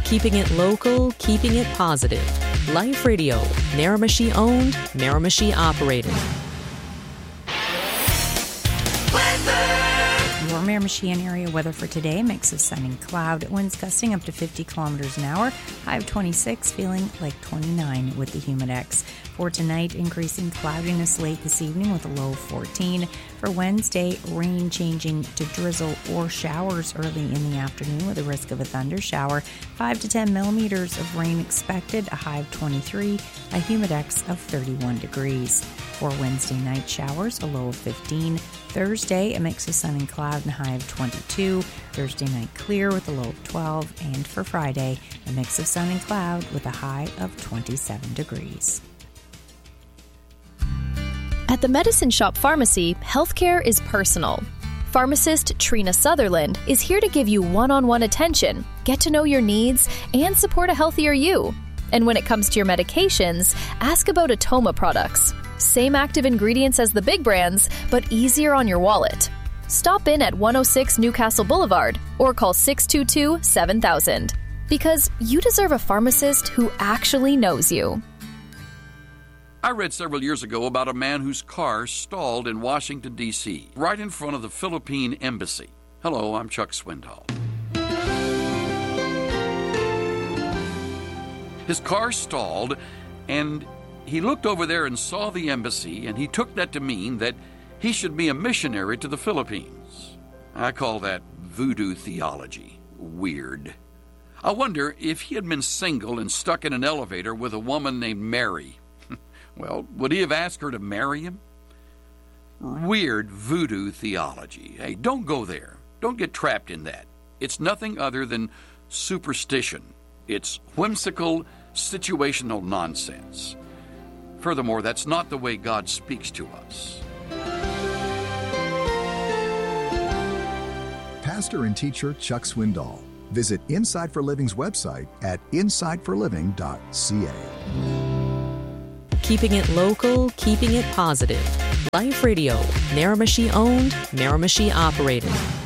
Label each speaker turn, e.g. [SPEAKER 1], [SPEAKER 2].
[SPEAKER 1] Keeping it local, keeping it positive. Life Radio, Miramichi owned, Miramichi operated.
[SPEAKER 2] Your Miramichi area weather for today, mix of sun and cloud, winds gusting up to 50 kilometers an hour, high of 26, feeling like 29 with the Humidex. For tonight, increasing cloudiness late this evening with a low of 14. For Wednesday, rain changing to drizzle or showers early in the afternoon with a risk of a thunder shower. 5 to 10 millimeters of rain expected, a high of 23, a Humidex of 31 degrees. For Wednesday night, showers, a low of 15. Thursday, a mix of sun and cloud and a high of 22. Thursday night, clear with a low of 12. And for Friday, a mix of sun and cloud with a high of 27 degrees.
[SPEAKER 3] At the Medicine Shop Pharmacy, healthcare is personal. Pharmacist Trina Sutherland is here to give you one-on-one attention, get to know your needs, and support a healthier you. And when it comes to your medications, ask about Atoma products. Same active ingredients as the big brands, but easier on your wallet. Stop in at 106 Newcastle Boulevard or call 622-7000. Because you deserve a pharmacist who actually knows you.
[SPEAKER 4] I read several years ago about a man whose car stalled in Washington, D.C., right in front of the Philippine Embassy. Hello, I'm Chuck Swindoll. His car stalled, and he looked over there and saw the embassy, and he took that to mean that he should be a missionary to the Philippines. I call that voodoo theology. Weird. I wonder if he had been single and stuck in an elevator with a woman named Mary. Well, would he have asked her to marry him? Weird voodoo theology. Hey, don't go there. Don't get trapped in that. It's nothing other than superstition. It's whimsical, situational nonsense. Furthermore, that's not the way God speaks to us.
[SPEAKER 5] Pastor and teacher Chuck Swindoll. Visit Inside for Living's website at insideforliving.ca.
[SPEAKER 1] Keeping it local, keeping it positive. Life Radio, Miramichi owned, Miramichi operated.